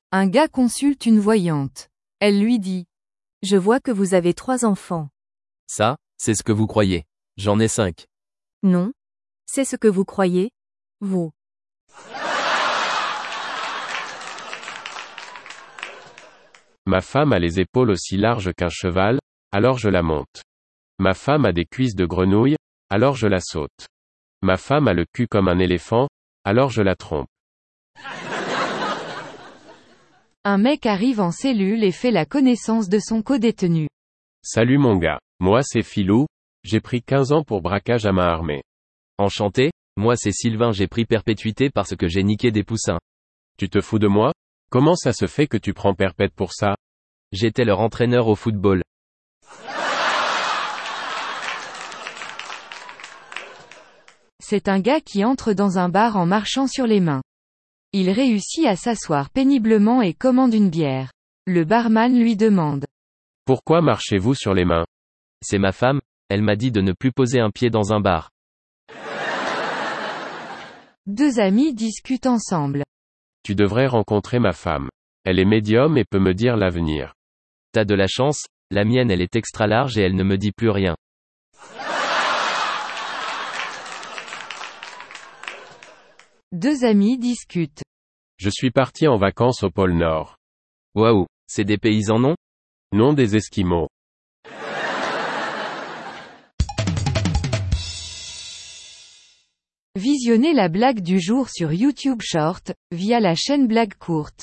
Un gars consulte une voyante. Elle lui dit. Je vois que vous avez 3 enfants. Ça, c'est ce que vous croyez. J'en ai 5. Non. C'est ce que vous croyez, vous. Ma femme a les épaules aussi larges qu'un cheval, alors je la monte. Ma femme a des cuisses de grenouille, alors je la saute. Ma femme a le cul comme un éléphant, alors je la trompe. Un mec arrive en cellule et fait la connaissance de son codétenu. Salut mon gars. Moi c'est Philou, j'ai pris 15 ans pour braquage à main armée. Enchanté, moi c'est Sylvain, j'ai pris perpétuité parce que j'ai niqué des poussins. Tu te fous de moi? Comment ça se fait que tu prends perpète pour ça? J'étais leur entraîneur au football. C'est un gars qui entre dans un bar en marchant sur les mains. Il réussit à s'asseoir péniblement et commande une bière. Le barman lui demande. Pourquoi marchez-vous sur les mains? C'est ma femme, elle m'a dit de ne plus poser un pied dans un bar. Deux amis discutent ensemble. Tu devrais rencontrer ma femme. Elle est médium et peut me dire l'avenir. T'as de la chance, la mienne elle est extra large et elle ne me dit plus rien. Deux amis discutent. Je suis parti en vacances au pôle Nord. Waouh, c'est des paysans non? Non, des Esquimaux. Visionnez la blague du jour sur YouTube Short, via la chaîne Blague Courte.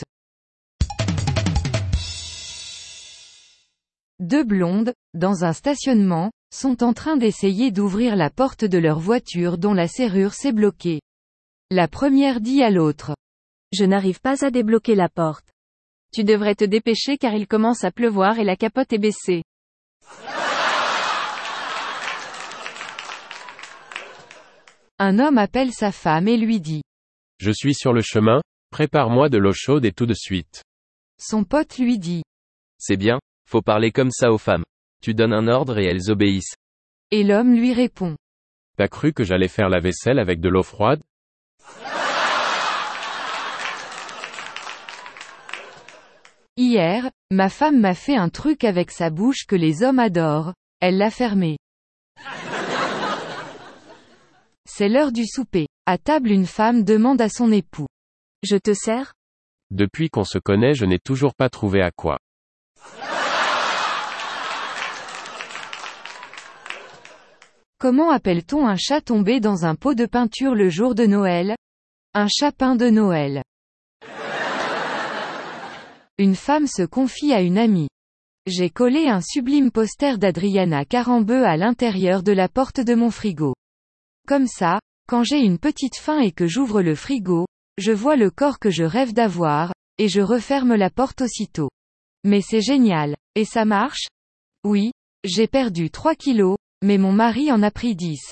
Deux blondes, dans un stationnement, sont en train d'essayer d'ouvrir la porte de leur voiture dont la serrure s'est bloquée. La première dit à l'autre. Je n'arrive pas à débloquer la porte. Tu devrais te dépêcher car il commence à pleuvoir et la capote est baissée. Un homme appelle sa femme et lui dit. Je suis sur le chemin, prépare-moi de l'eau chaude et tout de suite. Son pote lui dit. C'est bien, faut parler comme ça aux femmes. Tu donnes un ordre et elles obéissent. Et l'homme lui répond. T'as cru que j'allais faire la vaisselle avec de l'eau froide? Hier, ma femme m'a fait un truc avec sa bouche que les hommes adorent, elle l'a fermé. C'est l'heure du souper. À table, une femme demande à son époux. Je te sers? Depuis qu'on se connaît, je n'ai toujours pas trouvé à quoi. Comment appelle-t-on un chat tombé dans un pot de peinture le jour de Noël? Un chapin de Noël. Une femme se confie à une amie. J'ai collé un sublime poster d'Adriana Carambeu à l'intérieur de la porte de mon frigo. Comme ça, quand j'ai une petite faim et que j'ouvre le frigo, je vois le corps que je rêve d'avoir, et je referme la porte aussitôt. Mais c'est génial. Et ça marche? Oui, j'ai perdu 3 kilos, mais mon mari en a pris 10.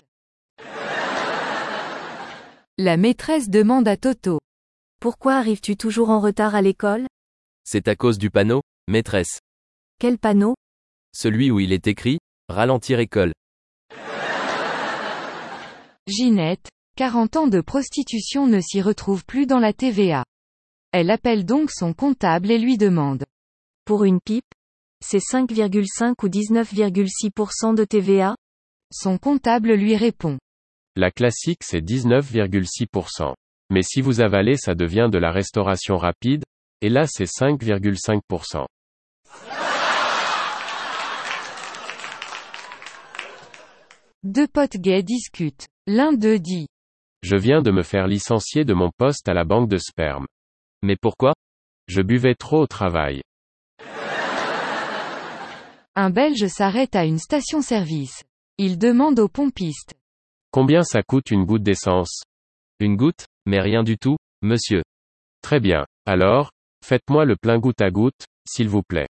La maîtresse demande à Toto. Pourquoi arrives-tu toujours en retard à l'école? C'est à cause du panneau, maîtresse. Quel panneau? Celui où il est écrit, ralentir école. Ginette, 40 ans de prostitution ne s'y retrouve plus dans la TVA. Elle appelle donc son comptable et lui demande. Pour une pipe? C'est 5,5 ou 19,6% de TVA? Son comptable lui répond. La classique c'est 19,6%. Mais si vous avalez ça devient de la restauration rapide, et là c'est 5,5%. Deux potes gays discutent. L'un d'eux dit. Je viens de me faire licencier de mon poste à la banque de sperme. Mais pourquoi? Je buvais trop au travail. Un Belge s'arrête à une station-service. Il demande au pompiste. Combien ça coûte une goutte d'essence? Une goutte, mais rien du tout, monsieur. Très bien. Alors, faites-moi le plein goutte à goutte, s'il vous plaît.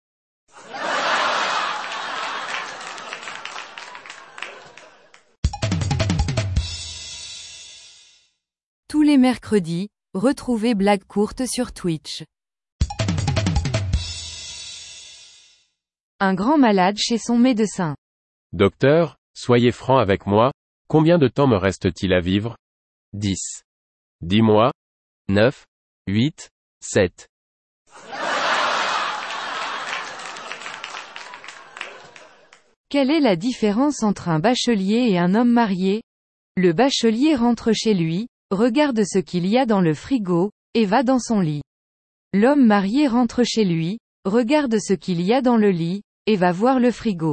Tous les mercredis, retrouvez Blague Courte sur Twitch. Un grand malade chez son médecin. Docteur, soyez franc avec moi, combien de temps me reste-t-il à vivre? 10. Dis-moi. 9. 8. 7. Quelle est la différence entre un bachelier et un homme marié? Le bachelier rentre chez lui, regarde ce qu'il y a dans le frigo, et va dans son lit. L'homme marié rentre chez lui, regarde ce qu'il y a dans le lit, et va voir le frigo.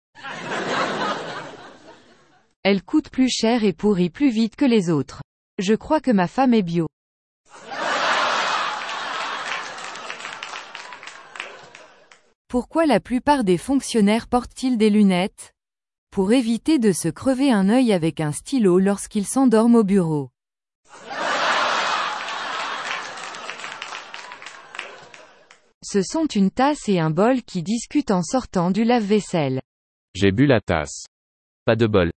Elle coûte plus cher et pourrit plus vite que les autres. Je crois que ma femme est bio. Pourquoi la plupart des fonctionnaires portent-ils des lunettes? Pour éviter de se crever un œil avec un stylo lorsqu'ils s'endorment au bureau. Ce sont une tasse et un bol qui discutent en sortant du lave-vaisselle. J'ai bu la tasse. Pas de bol.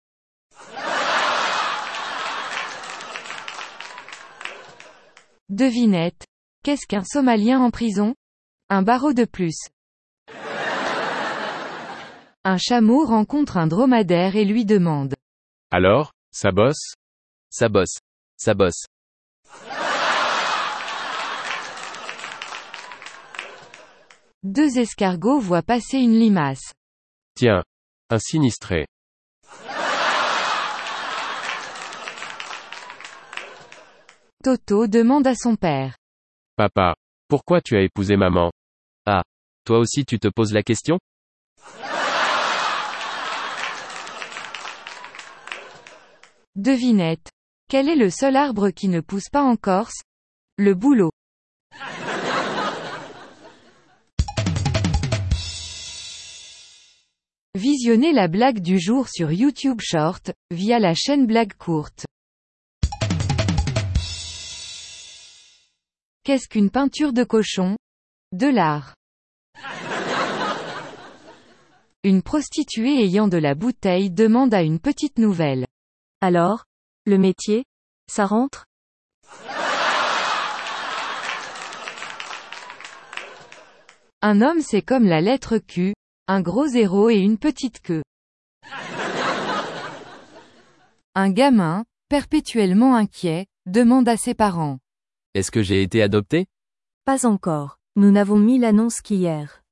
Devinette. Qu'est-ce qu'un Somalien en prison? Un barreau de plus. Un chameau rencontre un dromadaire et lui demande. Alors, ça bosse? Ça bosse. Ça bosse. Deux escargots voient passer une limace. Tiens. Un sinistré. Toto demande à son père. Papa, pourquoi tu as épousé maman? Ah. Toi aussi tu te poses la question? Devinette. Quel est le seul arbre qui ne pousse pas en Corse? Le bouleau. Visionnez la blague du jour sur YouTube Short, via la chaîne Blague Courte. Qu'est-ce qu'une peinture de cochon? De l'art. Une prostituée ayant de la bouteille demande à une petite nouvelle. Alors? Le métier? Ça rentre? Un homme c'est comme la lettre Q, un gros zéro et une petite queue. Un gamin, perpétuellement inquiet, demande à ses parents. Est-ce que j'ai été adopté? Pas encore. Nous n'avons mis l'annonce qu'hier.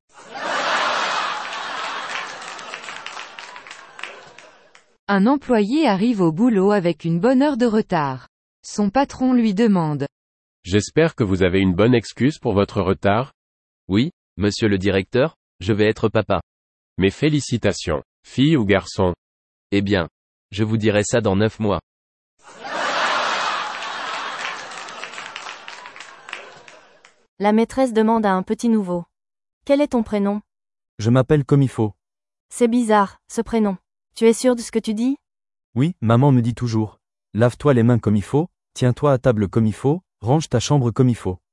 Un employé arrive au boulot avec une bonne heure de retard. Son patron lui demande. J'espère que vous avez une bonne excuse pour votre retard? Oui, monsieur le directeur, je vais être papa. Mes félicitations. Fille ou garçon? Eh bien, je vous dirai ça dans 9 mois. La maîtresse demande à un petit nouveau. Quel est ton prénom? Je m'appelle comme il faut. C'est bizarre, ce prénom. Tu es sûr de ce que tu dis? Oui, maman me dit toujours. Lave-toi les mains comme il faut, tiens-toi à table comme il faut, range ta chambre comme il faut.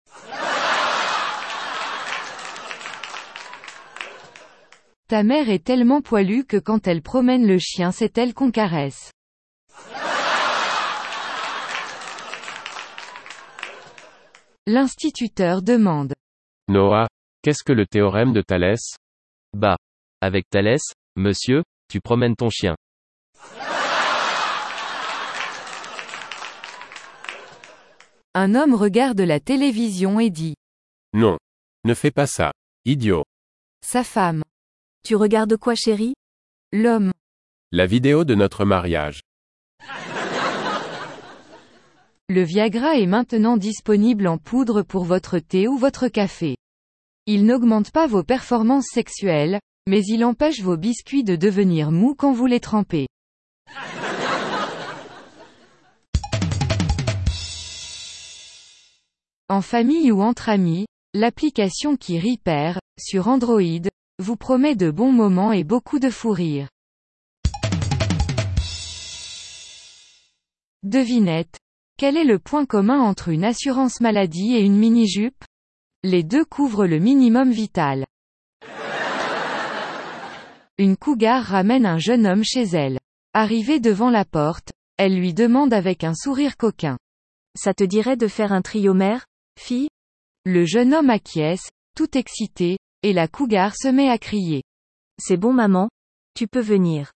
Ta mère est tellement poilue que quand elle promène le chien c'est elle qu'on caresse. L'instituteur demande. Noah, qu'est-ce que le théorème de Thalès? Bah. Avec Thalès, monsieur, tu promènes ton chien. Un homme regarde la télévision et dit. Non. Ne fais pas ça. Idiot. Sa femme. Tu regardes quoi, chérie? L'homme. La vidéo de notre mariage. Le Viagra est maintenant disponible en poudre pour votre thé ou votre café. Il n'augmente pas vos performances sexuelles, mais il empêche vos biscuits de devenir mous quand vous les trempez. En famille ou entre amis, l'application qui Repair, sur Android, vous promet de bons moments et beaucoup de fou rire. Devinette. Quel est le point commun entre une assurance maladie et une mini-jupe? Les deux couvrent le minimum vital. Une cougar ramène un jeune homme chez elle. Arrivée devant la porte, elle lui demande avec un sourire coquin. Ça te dirait de faire un trio mère, fille? Le jeune homme acquiesce, tout excité, et la cougar se met à crier. C'est bon maman, tu peux venir.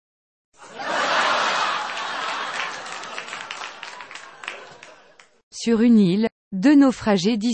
Sur une île, deux naufragés